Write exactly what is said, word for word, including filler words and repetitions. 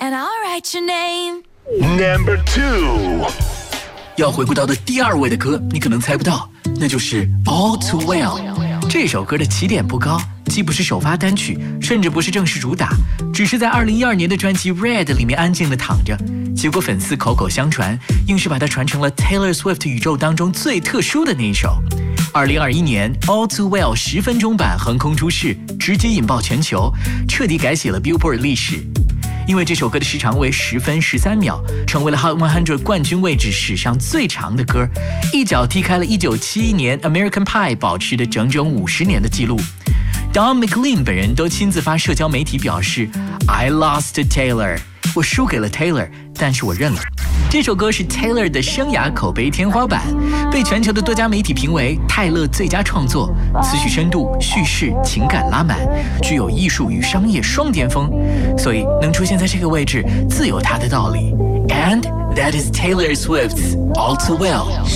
and I'll write your name. Number two， 要回顾到的第二位的歌，你可能猜不到，那就是《All Too Well》。这首歌的起点不高，既不是首发单曲，甚至不是正式主打，只是在二零一二年的专辑《Red》里面安静地躺着。结果粉丝口口相传，硬是把它传成了 Taylor Swift 宇宙当中最特殊的那一首。二零二一年 All Too Well 十分钟版横空出世，直接引爆全球，彻底改写了 Billboard 历史。因为这首歌的时长为十分十三秒，成为了 Hot 一百冠军位置史上最长的歌，一脚踢开了一九七一年 American Pie 保持的整整五十年的记录。Don McLean 本人都亲自发社交媒体表示 I lost to Taylor， 我输给了 Taylor， 但是我认了。这首歌是 Taylor 的生涯口碑天花板，被全球的多家媒体评为泰勒最佳创作，词曲深度、叙事、情感拉满，具有艺术与商业双巅峰，所以能出现在这个位置自有它的道理。And that is Taylor Swift's All Too Well。